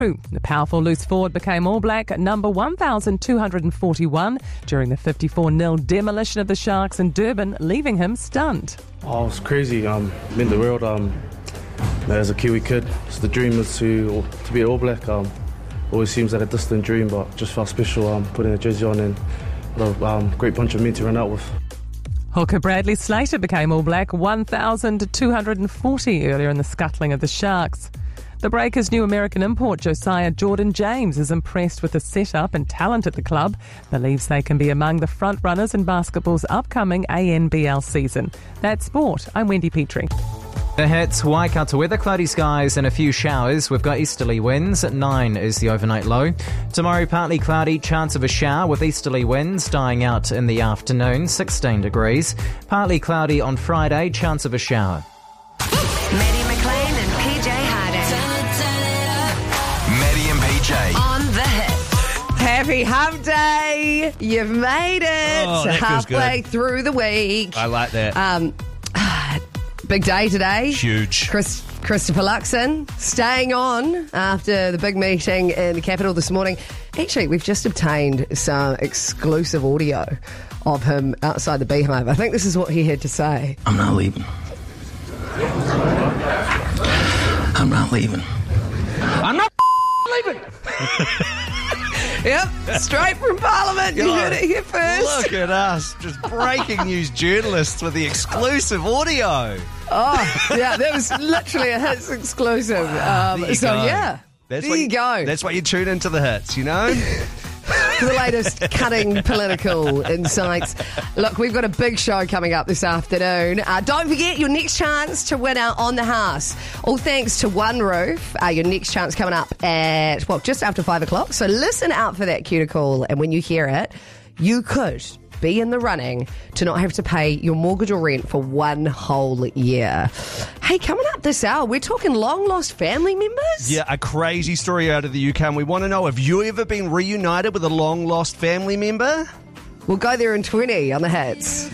The powerful loose forward became All Black at number 1,241 during the 54-0 demolition of the Sharks in Durban, leaving him stunned. Oh, it's crazy. In the world, as a Kiwi kid, it's the dream was to be All Black. Always seems like a distant dream, but just felt special putting a jersey on and a great bunch of men to run out with. Hooker Bradley Slater became All Black 1,240 earlier in the scuttling of the Sharks. The Breakers' new American import Josiah Jordan-James is impressed with the setup and talent at the club, believes they can be among the front runners in basketball's upcoming ANBL season. That's sport. I'm Wendy Petrie. The Hits, Waikato weather, cloudy skies and a few showers. We've got easterly winds. At 9 is the overnight low. Tomorrow, partly cloudy, chance of a shower with easterly winds dying out in the afternoon, 16 degrees. Partly cloudy on Friday, chance of a shower. Maddie McLean and PJ Harding. Maddie and PJ. On the Hit. Happy Hump Day! You've made it Oh, that feels halfway good. through the week. I like that. Big day today. Huge. Christopher Luxon staying on after the big meeting in the capital this morning. Actually, we've just obtained some exclusive audio of him outside the Beehive. I think this is what he had to say. I'm not leaving. I'm not leaving. I'm not leaving. Yep, straight from Parliament. You heard it here first. Look at us, just breaking news journalists with the exclusive audio. Oh, yeah, that was literally a Hits exclusive. There you So, go. yeah, That's there why you go. That's why you tune into the Hits, you know? For the latest cutting political insights. Look, we've got a big show coming up this afternoon. Don't forget your next chance to win out on the house. All thanks to One Roof. Your next chance coming up at, just after 5 o'clock. So listen out for that cue to call. And when you hear it, you could be in the running to not have to pay your mortgage or rent for one whole year. Hey, coming up this hour, we're talking long-lost family members. Yeah, a crazy story out of the UK. And we want to know, have you ever been reunited with a long-lost family member? We'll go there in 20 on the Hits.